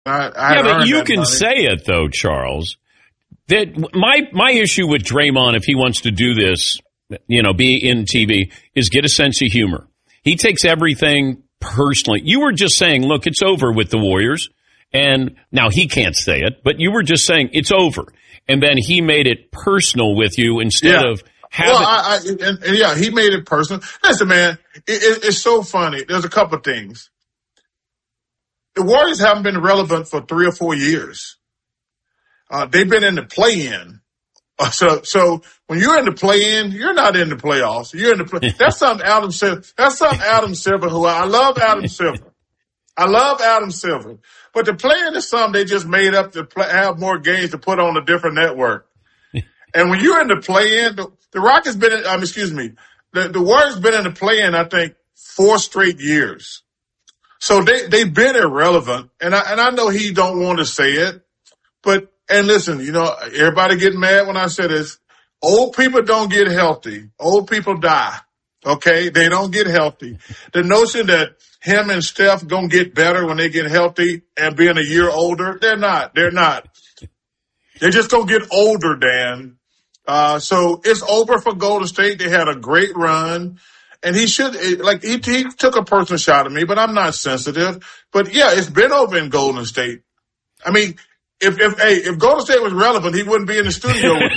I Yeah, but you that can money. say it, though, Charles. That my issue with Draymond, if he wants to do this, be in TV, is get a sense of humor. He takes everything personally. You were just saying, look, it's over with the Warriors. And now he can't say it, but you were just saying it's over. And then he made it personal with you instead of having. Well, he made it personal. Listen, man, it's so funny. There's a couple of things. The Warriors haven't been relevant for 3 or 4 years. They've been in the play-in. So when you're in the play-in, you're not in the playoffs. You're in the play. That's something Adam Silver, who I love Adam Silver. But the play-in is something they just made up to have more games to put on a different network. And when you're in the play-in, the Rockets been in, the Warriors been in the play-in, I think, 4 straight years. So they've been irrelevant. And I know he don't want to say it, and listen, everybody getting mad when I say this. Old people don't get healthy. Old people die. Okay? They don't get healthy. The notion that him and Steph gonna get better when they get healthy and being a year older, they're not. They're just gonna get older, Dan. So it's over for Golden State. They had a great run. And he took a personal shot at me, but I'm not sensitive. But yeah, it's been over in Golden State. I mean, if Golden State was relevant, he wouldn't be in the studio with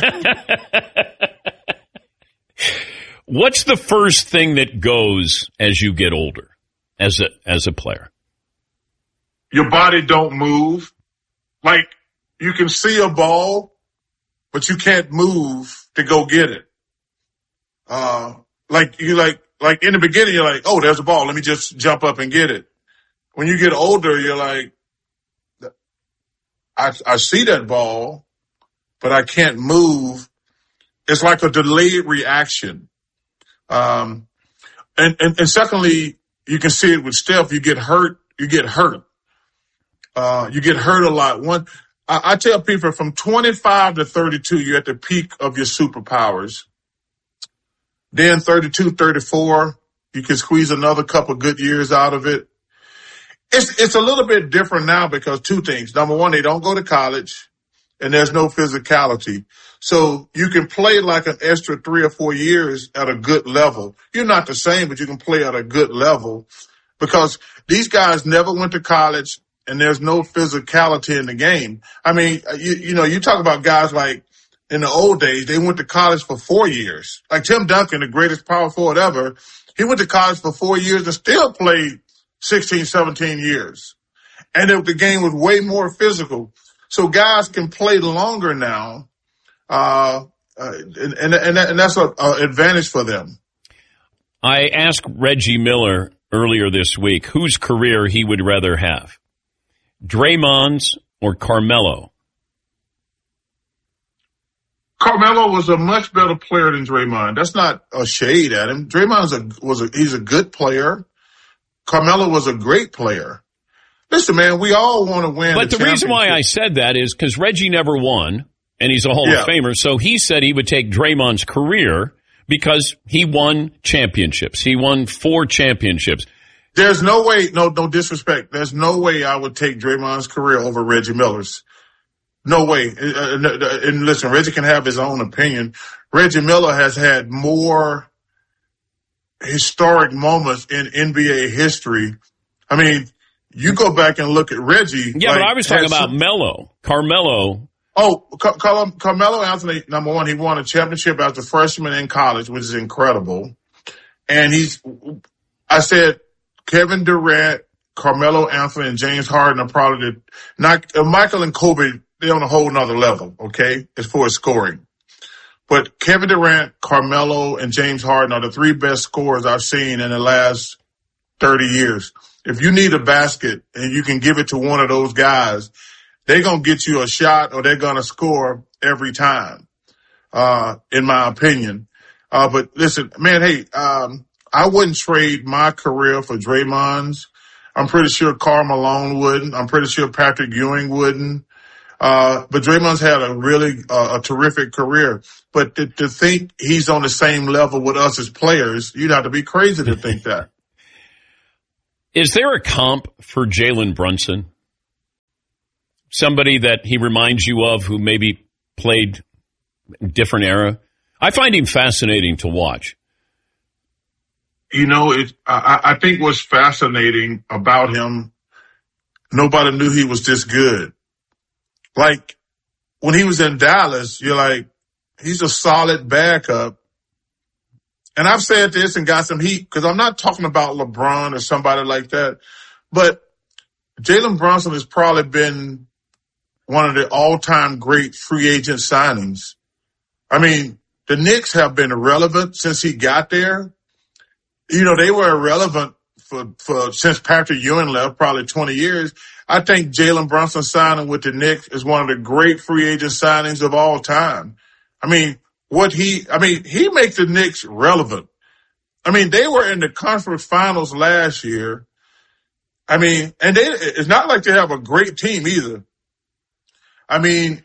me. What's the first thing that goes as you get older, as a player? Your body don't move. Like, you can see a ball, but you can't move to go get it. Like in the beginning, you're like, oh, there's a ball. Let me just jump up and get it. When you get older, you're like, I see that ball, but I can't move. It's like a delayed reaction. And secondly, you can see it with Steph. You get hurt. You get hurt a lot. I tell people from 25 to 32, you're at the peak of your superpowers. Then 32, 34, you can squeeze another couple good years out of it. It's a little bit different now because 2 things. Number one, they don't go to college and there's no physicality. So you can play like an extra 3 or 4 years at a good level. You're not the same, but you can play at a good level because these guys never went to college and there's no physicality in the game. I mean, you talk about guys like in the old days, they went to college for 4 years. Like Tim Duncan, the greatest power forward ever, he went to college for 4 years and still played 16, 17 years. And the game was way more physical. So guys can play longer now. And that's an advantage for them. I asked Reggie Miller earlier this week whose career he would rather have, Draymond's or Carmelo. Carmelo was a much better player than Draymond. That's not a shade at him. Draymond he's a good player. Carmelo was a great player. Listen, man, we all want to win. But the reason why I said that is because Reggie never won, and he's a Hall of Famer. So he said he would take Draymond's career because he won championships. He won 4 championships. There's no way, no disrespect. There's no way I would take Draymond's career over Reggie Miller's. No way. And listen, Reggie can have his own opinion. Reggie Miller has had more historic moments in NBA history. I mean, you go back and look at Reggie. Yeah, but I was talking about Carmelo. Oh, Carmelo Anthony, number one, he won a championship as a freshman in college, which is incredible. And I said Kevin Durant, Carmelo Anthony, and James Harden are probably Michael and Kobe, they're on a whole nother level, okay, as far as scoring. But Kevin Durant, Carmelo, and James Harden are the 3 best scorers I've seen in the last 30 years. If you need a basket and you can give it to one of those guys, they're going to get you a shot or they're going to score every time, in my opinion. But listen, man, hey, I wouldn't trade my career for Draymond's. I'm pretty sure Karl Malone wouldn't. I'm pretty sure Patrick Ewing wouldn't. But Draymond's had a really a terrific career. But to think he's on the same level with us as players, you'd have to be crazy to think that. Is there a comp for Jalen Brunson? somebody that he reminds you of who maybe played a different era? I find him fascinating to watch. You know, I think what's fascinating about him, nobody knew he was this good. Like, when he was in Dallas, you're like, he's a solid backup. And I've said this and got some heat because I'm not talking about LeBron or somebody like that. But Jalen Brunson has probably been one of the all-time great free agent signings. I mean, the Knicks have been irrelevant since he got there. You know, they were irrelevant for since Patrick Ewing left, probably 20 years. I think Jalen Brunson signing with the Knicks is one of the great free agent signings of all time. I mean, he makes the Knicks relevant. I mean, they were in the conference finals last year. I mean, and it's not like they have a great team either. I mean,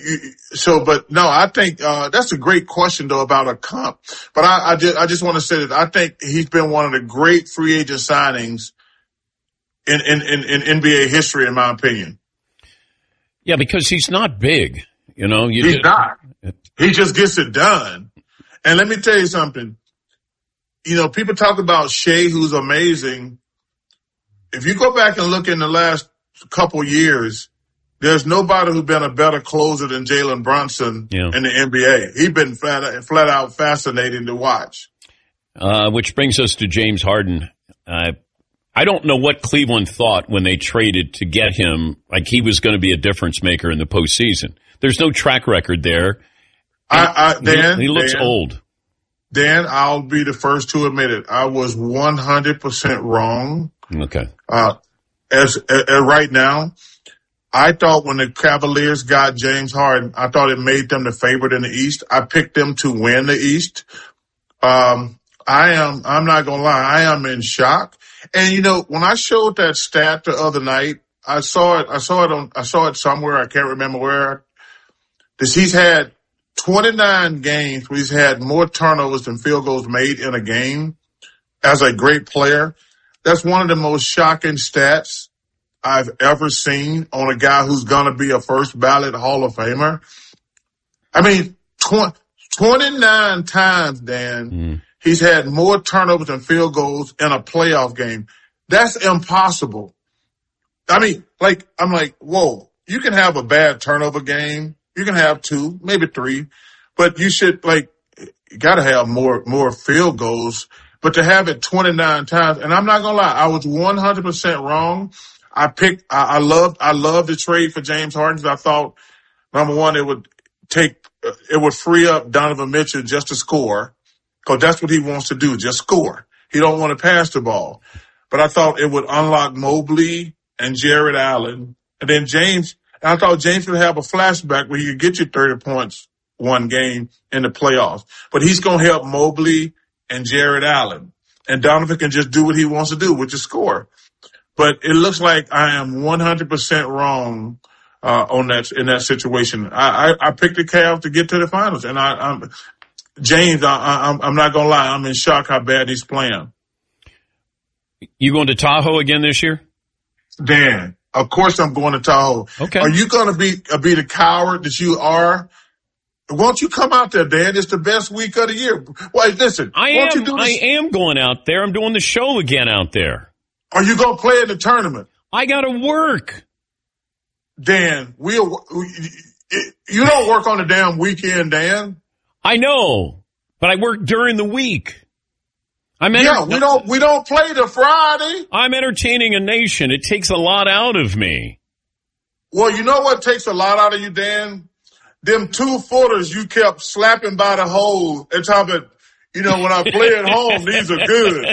but no, I think that's a great question though about a comp. But I just want to say that I think he's been one of the great free agent signings in NBA history, in my opinion. Yeah, because he's not big, you know. He's not. He just gets it done. And let me tell you something. You know, people talk about Shea, who's amazing. If you go back and look in the last couple years, there's nobody who's been a better closer than Jalen Brunson in the NBA. He's been flat out fascinating to watch. Which brings us to James Harden. I don't know what Cleveland thought when they traded to get him, like he was going to be a difference maker in the postseason. There's no track record there. Dan, he looks old. Dan, I'll be the first to admit it. I was 100% wrong. Okay. As right now, I thought when the Cavaliers got James Harden, I thought it made them the favorite in the East. I picked them to win the East. I'm not gonna lie, I am in shock. And you know, when I showed that stat the other night, I saw it somewhere, I can't remember where. He's had 29 games where he's had more turnovers than field goals made in a game as a great player. That's one of the most shocking stats I've ever seen on a guy who's going to be a first ballot Hall of Famer. I mean, 29 times, Dan, he's had more turnovers than field goals in a playoff game. That's impossible. I mean, I'm like, whoa, you can have a bad turnover game. You can have 2, maybe 3, but you should you got to have more field goals. But to have it 29 times, and I'm not going to lie, I was 100% wrong. I love the trade for James Harden because I thought, number one, it would free up Donovan Mitchell just to score because that's what he wants to do, just score. He don't want to pass the ball. But I thought it would unlock Mobley and Jared Allen. And then I thought James would have a flashback where he could get you 30 points one game in the playoffs. But he's going to help Mobley and Jared Allen. And Donovan can just do what he wants to do, which is score. But it looks like I am 100% wrong in that situation. I picked the Cavs to get to the finals, and I'm not gonna lie, I'm in shock how bad he's playing. You going to Tahoe again this year? Dan, of course I'm going to Tahoe. Okay. Are you going to be the coward that you are? Won't you come out there, Dan? It's the best week of the year. Well, listen, I am going out there. I'm doing the show again out there. Are you going to play in the tournament? I got to work. Dan, you don't work on the damn weekend, Dan. I know, but I work during the week. We don't play the Friday. I'm entertaining a nation. It takes a lot out of me. Well, you know what takes a lot out of you, Dan? Them 2-footers you kept slapping by the hole and talking about, when I play at home, these are good.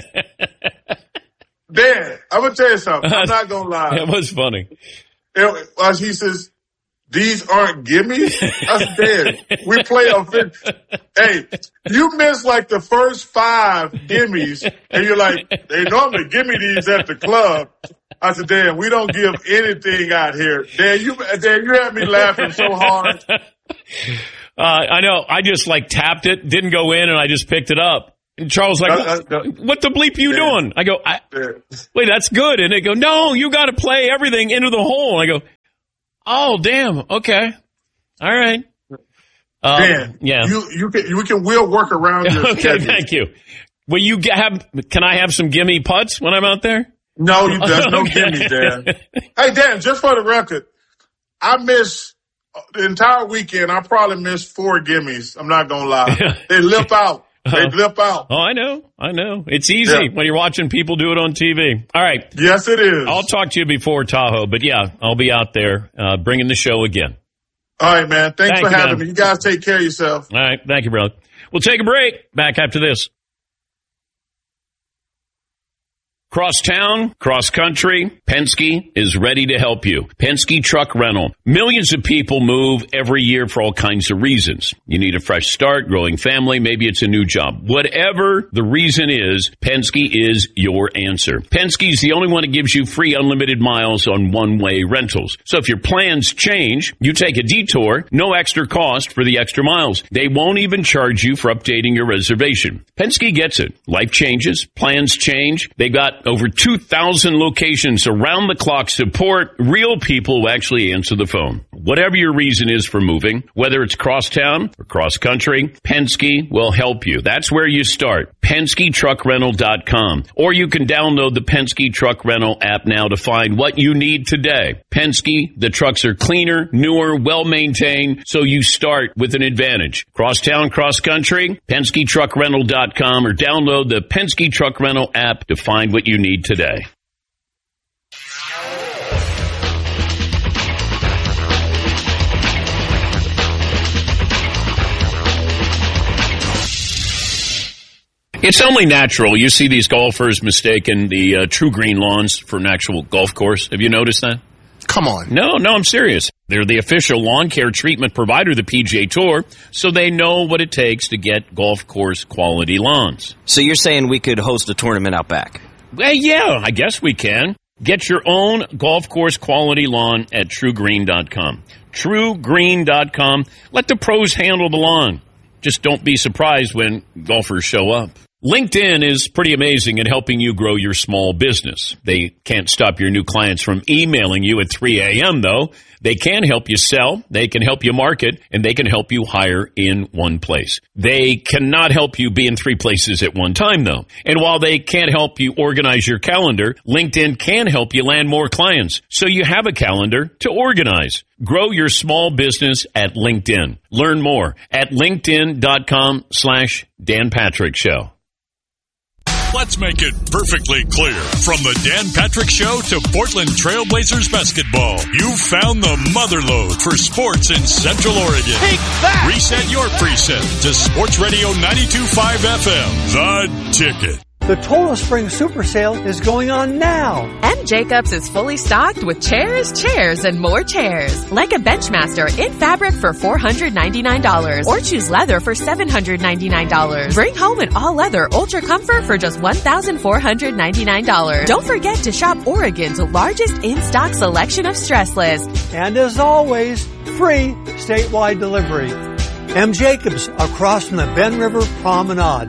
Dan, I'm going to tell you something. I'm not going to lie. It was funny. He says, these aren't gimmies? I said, Dan, we play on 50. Hey, you missed the first 5 gimmies, and you're like, they normally give me these at the club. I said, Dan, we don't give anything out here. Dan, you had me laughing so hard. I know. I just tapped it, didn't go in, and I just picked it up. And Charles what the bleep are you doing? I go, wait, that's good. And they go, no, you got to play everything into the hole. I go, Oh, damn. Okay. All right. Dan, yeah. We'll work around your Okay, schedule. thank you. Will you can I have some gimme putts when I'm out there? No, there's no Okay. gimme, Dan. Hey, Dan, just for the record, I missed the entire weekend. I probably missed 4 gimmies. I'm not going to lie. They lip out. They lip out. Oh, I know. It's easy when you're watching people do it on TV. All right. Yes, it is. I'll talk to you before Tahoe, but yeah, I'll be out there bringing the show again. All right, man. Thanks for having man. me. You guys take care of yourself. All right. Thank you, brother. We'll take a break. Back after this. Cross town, cross country, Penske is ready to help you. Penske Truck Rental. Millions of people move every year for all kinds of reasons. You need a fresh start, growing family, maybe it's a new job. Whatever the reason is, Penske is your answer. Penske is the only one that gives you free unlimited miles on one-way rentals. So if your plans change, you take a detour, no extra cost for the extra miles. They won't even charge you for updating your reservation. Penske gets it. Life changes, plans change. They've got over 2,000 locations around the clock support, real people who actually answer the phone. Whatever your reason is for moving, whether it's cross town or cross country, Penske will help you. That's where you start. PenskeTruckRental.com. Or you can download the Penske Truck Rental app now to find what you need today. Penske, the trucks are cleaner, newer, well-maintained, so you start with an advantage. Cross town, cross country, PenskeTruckRental.com, or download the Penske Truck Rental app to find what you need today. It's only natural. You see these golfers mistaking the True Green lawns for an actual golf course. Have you noticed that? Come on. No, I'm serious. They're the official lawn care treatment provider of the PGA Tour, so they know what it takes to get golf course quality lawns. So you're saying we could host a tournament out back? Well, yeah, I guess we can. Get your own golf course quality lawn at TrueGreen.com. TrueGreen.com. Let the pros handle the lawn. Just don't be surprised when golfers show up. LinkedIn is pretty amazing at helping you grow your small business. They can't stop your new clients from emailing you at 3 a.m., though. They can help you sell, they can help you market, and they can help you hire in one place. They cannot help you be in 3 places at one time, though. And while they can't help you organize your calendar, LinkedIn can help you land more clients, so you have a calendar to organize. Grow your small business at LinkedIn. Learn more at linkedin.com/Dan Patrick Show. Let's make it perfectly clear. From the Dan Patrick Show to Portland Trailblazers basketball, you've found the motherlode for sports in Central Oregon. Take that! Reset your preset to Sports Radio 92.5 FM. The Ticket. The Total Spring Super Sale is going on now. M. Jacobs is fully stocked with chairs, and more chairs. Like a Benchmaster in fabric for $499 or choose leather for $799. Bring home an all-leather Ultra Comfort for just $1,499. Don't forget to shop Oregon's largest in-stock selection of stressless. And as always, free statewide delivery. M. Jacobs across from the Ben River Promenade.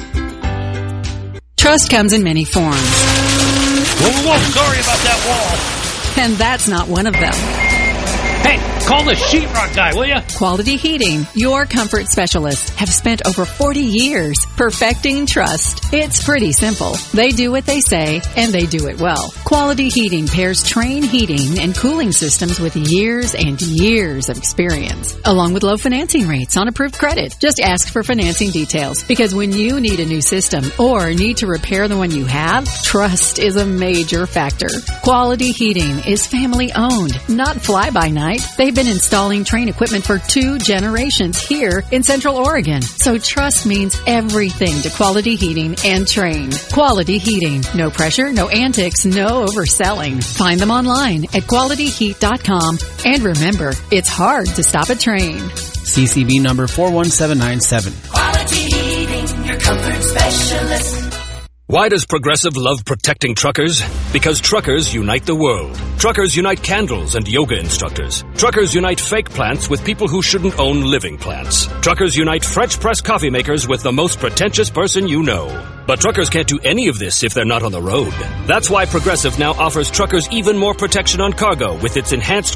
Trust comes in many forms. Whoa, sorry about that wall. And that's not one of them. Hey, call the sheetrock guy, will you? Quality Heating, your comfort specialists, have spent over 40 years perfecting trust. It's pretty simple. They do what they say, and they do it well. Quality Heating pairs Trane heating and cooling systems with years and years of experience, along with low financing rates on approved credit. Just ask for financing details, because when you need a new system or need to repair the one you have, trust is a major factor. Quality Heating is family owned, not fly-by-night. They've been installing Trane equipment for 2 generations here in Central Oregon. So trust means everything to Quality Heating and Trane. Quality Heating. No pressure, no antics, no overselling. Find them online at qualityheat.com. And remember, it's hard to stop a Trane. CCB number 41797. Quality Heating, your comfort specialist. Why does Progressive love protecting truckers? Because truckers unite the world. Truckers unite candles and yoga instructors. Truckers unite fake plants with people who shouldn't own living plants. Truckers unite French press coffee makers with the most pretentious person you know. But truckers can't do any of this if they're not on the road. That's why Progressive now offers truckers even more protection on cargo with its enhanced